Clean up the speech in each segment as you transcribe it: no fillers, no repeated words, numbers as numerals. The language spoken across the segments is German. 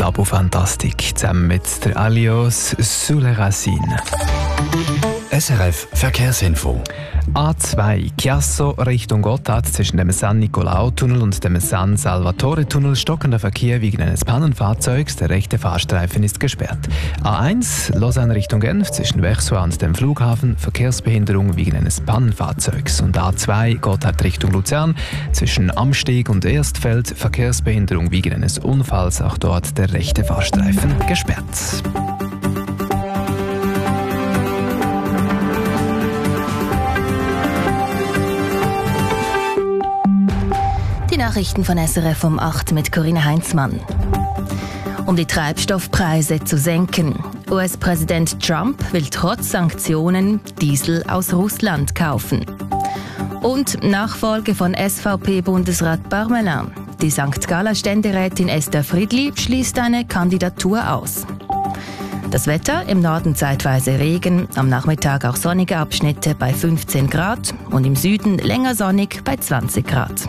Abu Fantastik zusammen mit der Alios sous les Racines. SRF Verkehrsinfo. A2 Chiasso Richtung Gotthard zwischen dem San-Nicolao-Tunnel und dem San-Salvatore-Tunnel stockender Verkehr wegen eines Pannenfahrzeugs. Der rechte Fahrstreifen ist gesperrt. A1 Lausanne Richtung Genf zwischen Wechsau und dem Flughafen Verkehrsbehinderung wegen eines Pannenfahrzeugs. Und A2 Gotthard Richtung Luzern zwischen Amsteg und Erstfeld Verkehrsbehinderung wegen eines Unfalls. Auch dort der rechte Fahrstreifen gesperrt. Nachrichten von SRF um 8 mit Corinna Heinzmann. Um die Treibstoffpreise zu senken. US-Präsident Trump will trotz Sanktionen Diesel aus Russland kaufen. Und Nachfolge von SVP-Bundesrat Parmelin. Die St. Galler-Ständerätin Esther Friedli schließt eine Kandidatur aus. Das Wetter: im Norden zeitweise Regen, am Nachmittag auch sonnige Abschnitte bei 15 Grad und im Süden länger sonnig bei 20 Grad.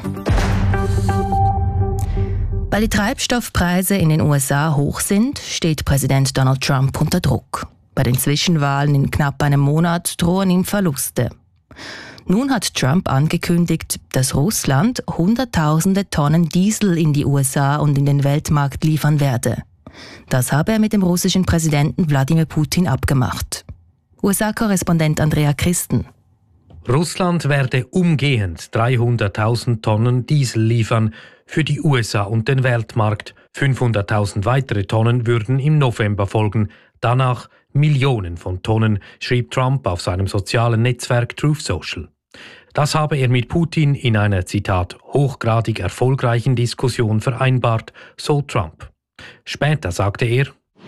Weil die Treibstoffpreise in den USA hoch sind, steht Präsident Donald Trump unter Druck. Bei den Zwischenwahlen in knapp einem Monat drohen ihm Verluste. Nun hat Trump angekündigt, dass Russland Hunderttausende Tonnen Diesel in die USA und in den Weltmarkt liefern werde. Das habe er mit dem russischen Präsidenten Wladimir Putin abgemacht. USA-Korrespondent Andrea Christen. Russland werde umgehend 300.000 Tonnen Diesel liefern für die USA und den Weltmarkt. 500.000 weitere Tonnen würden im November folgen. Danach Millionen von Tonnen, schrieb Trump auf seinem sozialen Netzwerk Truth Social. Das habe er mit Putin in einer, Zitat, hochgradig erfolgreichen Diskussion vereinbart, so Trump. Später sagte er: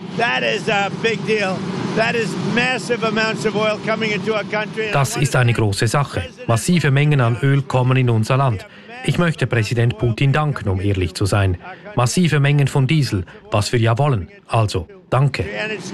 Das ist eine große Sache. Massive Mengen an Öl kommen in unser Land. Ich möchte Präsident Putin danken, um ehrlich zu sein. Massive Mengen von Diesel, was wir ja wollen. Also, danke.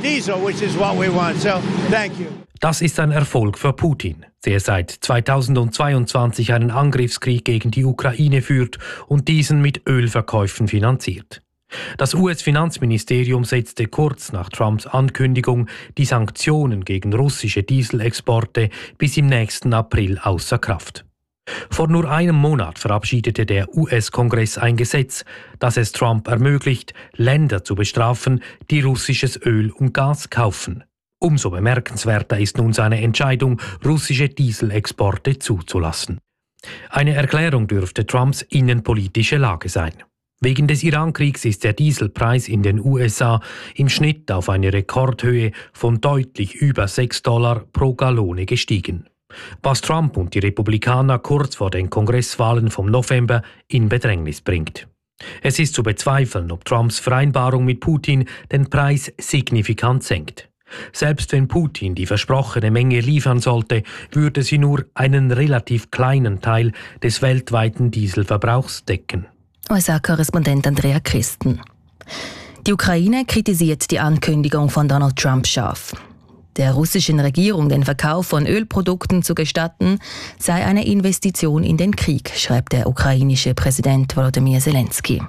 Das ist ein Erfolg für Putin, der seit 2022 einen Angriffskrieg gegen die Ukraine führt und diesen mit Ölverkäufen finanziert. Das US-Finanzministerium setzte kurz nach Trumps Ankündigung die Sanktionen gegen russische Dieselexporte bis im nächsten April außer Kraft. Vor nur einem Monat verabschiedete der US-Kongress ein Gesetz, das es Trump ermöglicht, Länder zu bestrafen, die russisches Öl und Gas kaufen. Umso bemerkenswerter ist nun seine Entscheidung, russische Dieselexporte zuzulassen. Eine Erklärung dürfte Trumps innenpolitische Lage sein. Wegen des Irankriegs ist der Dieselpreis in den USA im Schnitt auf eine Rekordhöhe von deutlich über $6 pro Gallone gestiegen. Was Trump und die Republikaner kurz vor den Kongresswahlen vom November in Bedrängnis bringt. Es ist zu bezweifeln, ob Trumps Vereinbarung mit Putin den Preis signifikant senkt. Selbst wenn Putin die versprochene Menge liefern sollte, würde sie nur einen relativ kleinen Teil des weltweiten Dieselverbrauchs decken. USA-Korrespondent Andrea Christen. Die Ukraine kritisiert die Ankündigung von Donald Trump scharf. Der russischen Regierung den Verkauf von Ölprodukten zu gestatten, sei eine Investition in den Krieg, schreibt der ukrainische Präsident Volodymyr Zelensky.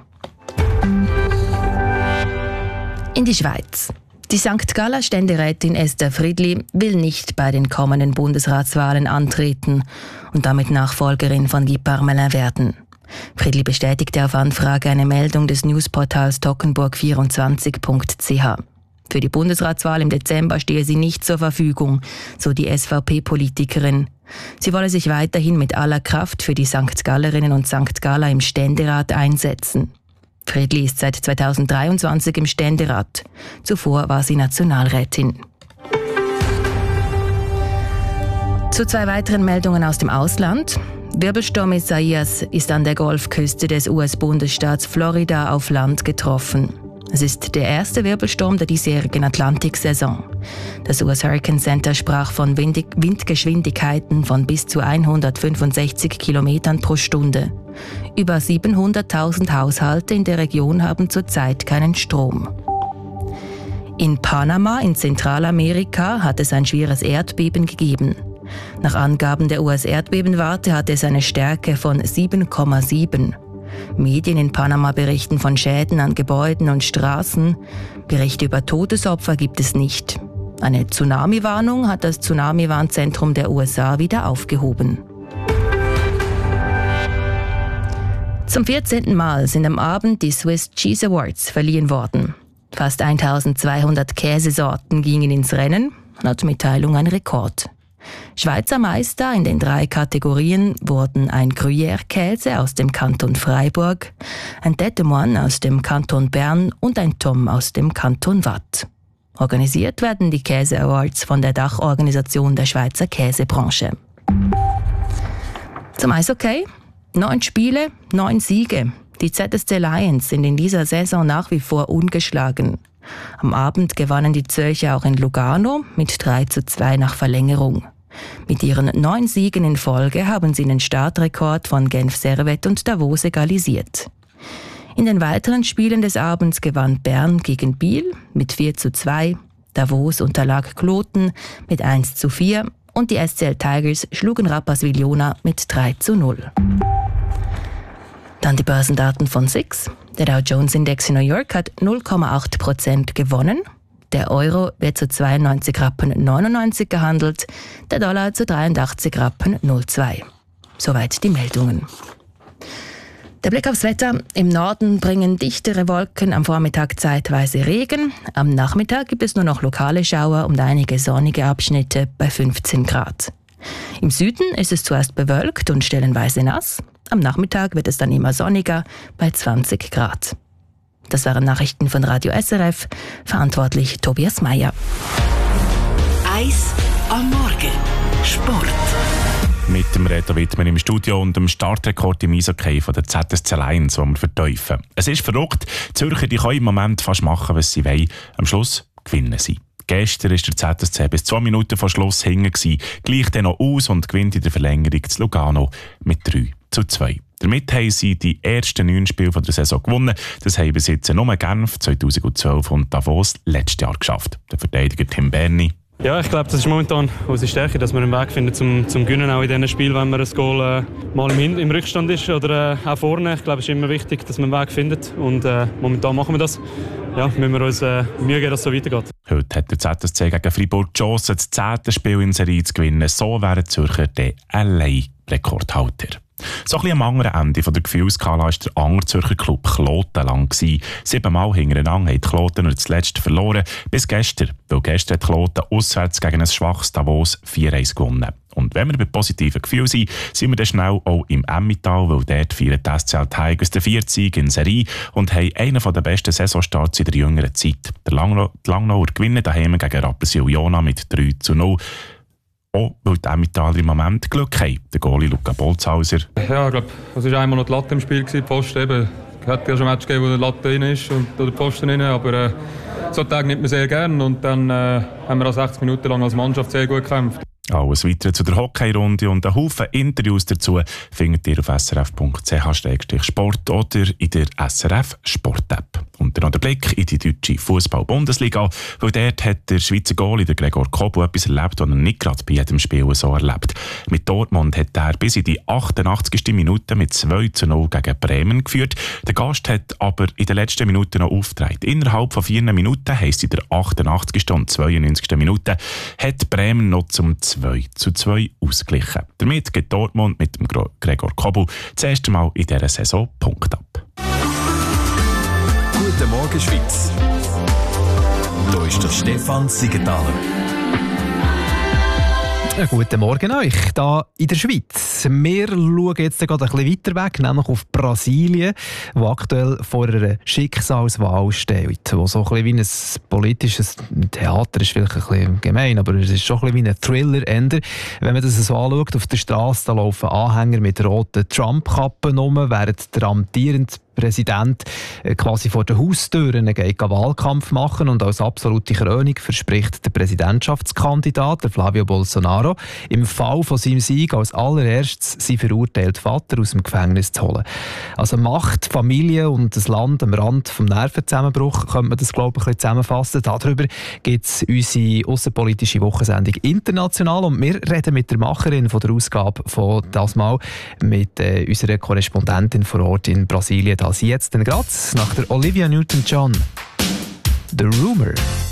In die Schweiz. Die St. Galler Ständerätin Esther Friedli will nicht bei den kommenden Bundesratswahlen antreten und damit Nachfolgerin von Guy Parmelin werden. Friedli bestätigte auf Anfrage eine Meldung des Newsportals toggenburg24.ch. Für die Bundesratswahl im Dezember stehe sie nicht zur Verfügung, so die SVP-Politikerin. Sie wolle sich weiterhin mit aller Kraft für die St. Gallerinnen und St. Galler im Ständerat einsetzen. Friedli ist seit 2023 im Ständerat. Zuvor war sie Nationalrätin. Zu zwei weiteren Meldungen aus dem Ausland. Wirbelsturm Isaias ist an der Golfküste des US-Bundesstaats Florida auf Land getroffen. Es ist der erste Wirbelsturm der diesjährigen Atlantiksaison. Das US Hurricane Center sprach von Windgeschwindigkeiten von bis zu 165 Kilometern pro Stunde. Über 700.000 Haushalte in der Region haben zurzeit keinen Strom. In Panama in Zentralamerika hat es ein schweres Erdbeben gegeben. Nach Angaben der US-Erdbebenwarte hatte es eine Stärke von 7,7. Medien in Panama berichten von Schäden an Gebäuden und Straßen. Berichte über Todesopfer gibt es nicht. Eine Tsunami-Warnung hat das Tsunami-Warnzentrum der USA wieder aufgehoben. Zum 14. Mal sind am Abend die Swiss Cheese Awards verliehen worden. Fast 1200 Käsesorten gingen ins Rennen, laut Mitteilung ein Rekord. Schweizer Meister in den 3 Kategorien wurden ein Gruyère-Käse aus dem Kanton Freiburg, ein Tête de Moine aus dem Kanton Bern und ein Tom aus dem Kanton Waadt. Organisiert werden die Käse-Awards von der Dachorganisation der Schweizer Käsebranche. Zum Eishockey. 9 Spiele, 9 Siege. Die ZSC Lions sind in dieser Saison nach wie vor ungeschlagen. Am Abend gewannen die Zürcher auch in Lugano mit 3:2 nach Verlängerung. Mit ihren 9 Siegen in Folge haben sie den Startrekord von Genf Servette und Davos egalisiert. In den weiteren Spielen des Abends gewann Bern gegen Biel mit 4:2, Davos unterlag Kloten mit 1:4 und die SCL Tigers schlugen Rapperswil-Jona mit 3:0. Dann die Börsendaten von SIX. Der Dow Jones Index in New York hat 0,8% gewonnen. Der Euro wird zu 92,99 Rappen gehandelt, der Dollar zu 83,02 Rappen. Soweit die Meldungen. Der Blick aufs Wetter. Im Norden bringen dichtere Wolken am Vormittag zeitweise Regen. Am Nachmittag gibt es nur noch lokale Schauer und einige sonnige Abschnitte bei 15 Grad. Im Süden ist es zuerst bewölkt und stellenweise nass. Am Nachmittag wird es dann immer sonniger bei 20 Grad. Das waren Nachrichten von Radio SRF. Verantwortlich Tobias Meyer. Eis am Morgen. Sport. Mit dem Reto Wittmann im Studio und dem Startrekord im Eishockey von der ZSC Lions, den wir verteufeln. Es ist verrückt. Die Zürcher die können im Moment fast machen, was sie wollen. Am Schluss gewinnen sie. Gestern war der ZSC bis 2 Minuten vor Schluss hinten, gleicht dann noch aus und gewinnt in der Verlängerung zu Lugano mit 3:2. Damit haben sie die ersten 9 Spiele der Saison gewonnen. Das haben bis jetzt nur Genf 2012 und Davos letztes Jahr geschafft. Der Verteidiger Tim Berni. Ja, ich glaube, das ist momentan unsere Stärke, dass wir einen Weg finden zum Gewinnen, auch in diesen Spielen, wenn man ein Goal mal im Rückstand ist oder auch vorne. Ich glaube, es ist immer wichtig, dass man einen Weg findet und momentan machen wir das. Ja, müssen wir uns Mühe geben, dass es so weitergeht. Heute hat der ZSC gegen Fribourg die Chance, das 10. Spiel in Serie zu gewinnen. So wären die Zürcher der LA-Rekordhalter. So ein bisschen am anderen Ende von der Gefühlskala war der andere Zürcher Club Kloten lang. 7 Mal hintereinander haben die Kloten nur zuletzt verloren, bis gestern. Weil gestern hat Kloten auswärts gegen ein schwaches Davos 4:1 gewonnen. Und wenn wir bei positiven Gefühlen sind wir dann schnell auch im Emmental, weil dort feiern die SCL Tigers den 4. Sieg in Serie und haben einen der besten Saisonstarts in der jüngeren Zeit. Die Langnauer gewinnen daheim gegen Rapperswil-Jona mit 3:0. Auch weil die Emmentaler im Moment Glück haben. Der Goalie Luca Bolzhauser. Ja, ich glaube, es war einmal noch die Latte im Spiel, die Posten eben. Es hat ja schon Match gegeben, wo die Latte rein ist oder die Posten rein, aber so Tage nimmt man sehr gerne und dann haben wir auch 60 Minuten lang als Mannschaft sehr gut gekämpft. Alles weitere zu der Hockeyrunde und einen Haufen Interviews dazu findet ihr auf srf.ch/sport oder in der SRF Sport-App. Und dann noch der Blick in die deutsche Fußball-Bundesliga, weil dort hat der Schweizer Goalie, der Gregor Kobu, etwas erlebt, was er nicht gerade bei jedem Spiel so erlebt. Mit Dortmund hat er bis in die 88. Minute mit 2:0 gegen Bremen geführt. Der Gast hat aber in den letzten Minuten noch aufgetragen. Innerhalb von 4 Minuten, heisst in der 88. und 92. Minute, hat Bremen noch zum 2:2 ausgeglichen. Damit geht Dortmund mit dem Gregor Kobu das erste Mal in dieser Saison Punkt ab. Guten Morgen, Schweiz. Hier ist der Stefan Siegenthaler. Guten Morgen euch, hier in der Schweiz. Wir schauen jetzt gerade ein bisschen weiter weg, nämlich auf Brasilien, wo aktuell vor einer Schicksalswahl steht, wo so ein bisschen wie ein politisches Theater ist, vielleicht ein bisschen gemein, aber es ist schon ein bisschen wie ein Thriller-Ender. Wenn man das so anschaut, auf der Straße, da laufen Anhänger mit roten Trump-Kappen rum, während der amtierende Präsident quasi vor den Haustüren geht Wahlkampf machen und als absolute Krönung verspricht der Präsidentschaftskandidat, der Flavio Bolsonaro, im Fall von seinem Sieg als allererstes seinen verurteilten Vater aus dem Gefängnis zu holen. Also Macht, Familie und das Land am Rand vom Nervenzusammenbruch, könnte man das, glaube ich, ein bisschen zusammenfassen. Darüber gibt es unsere aussenpolitische Wochensendung «International» und wir reden mit der Macherin von der Ausgabe von «Das Mal», mit unserer Korrespondentin vor Ort in Brasilien. Das jetzt, denn gerade nach der Olivia Newton-John. The Rumor.